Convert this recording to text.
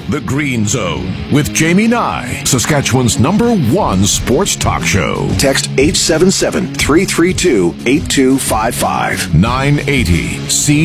The Green Zone with Jamie Nye, Saskatchewan's #1 sports talk show. Text 877-332-8255. 980 C.